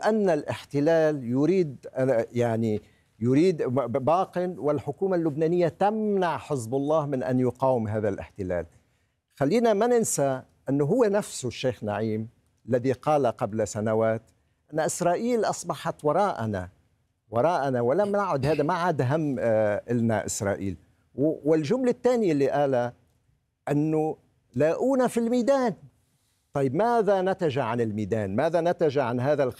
وأن الاحتلال يريد يريد باق، والحكومة اللبنانية تمنع حزب الله من أن يقاوم هذا الاحتلال. خلينا ما ننسى أنه هو نفسه الشيخ نعيم الذي قال قبل سنوات أن إسرائيل أصبحت وراءنا ولم نعد، هذا ما عاد هم إلنا إسرائيل. والجملة الثانية اللي قالها أنه لاقونا في الميدان. طيب ماذا نتج عن الميدان؟ ماذا نتج عن هذا